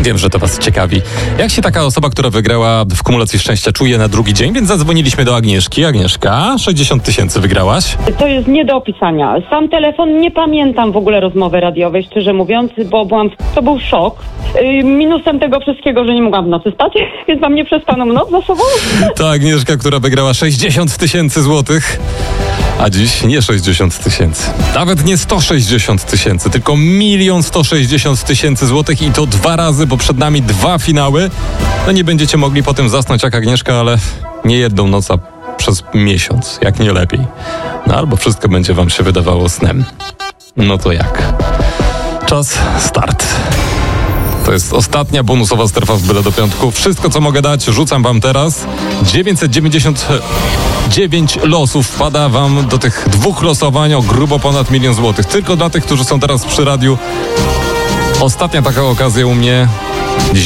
Wiem, że to was ciekawi. Jak się taka osoba, która wygrała w kumulacji szczęścia, czuje na drugi dzień? Więc zadzwoniliśmy do Agnieszki. Agnieszka, 60 000 wygrałaś. To jest nie do opisania. Sam telefon, nie pamiętam w ogóle rozmowy radiowej, szczerze mówiąc, bo to był szok. Minusem tego wszystkiego, że nie mogłam w nocy spać, więc mam nieprzespaną noc za sobą. To Agnieszka, która wygrała 60 000 złotych. A dziś nie 60 000. Nawet nie 160 000, tylko 1 160 000 złotych i to 2 razy, bo przed nami 2 finały. No nie będziecie mogli potem zasnąć jak Agnieszka, ale nie jedną noc, a przez miesiąc, jak nie lepiej. No albo wszystko będzie wam się wydawało snem. No to jak? Czas start. To jest ostatnia bonusowa strefa w Byle do Piątku. Wszystko, co mogę dać, rzucam wam teraz. 999 losów wpada wam do tych 2 losowań o grubo ponad 1 000 000 złotych. Tylko dla tych, którzy są teraz przy radiu. Ostatnia taka okazja u mnie.